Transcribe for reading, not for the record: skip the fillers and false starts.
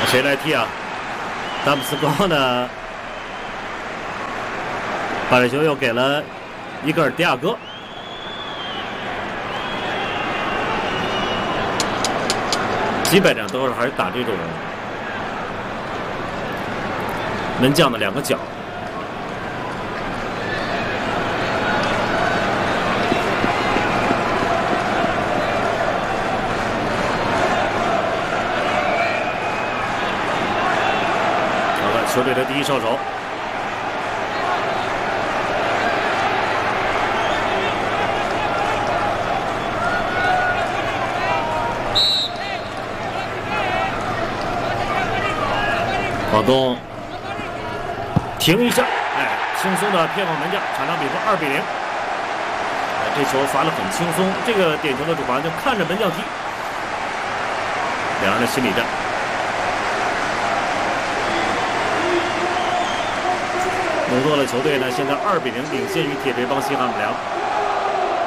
谁来踢啊？丹姆斯高呢？巴里球又给了伊戈尔迪亚哥。基本上都是还是打这种门将的2个角。球队的第一射手，广东停一下，轻松的骗过门将，场上比分2-0。这球罚得很轻松，这个点球的主罚就看着门将踢，两人的心理战。努诺的球队呢，现在2-0领先于铁锤帮西汉姆联。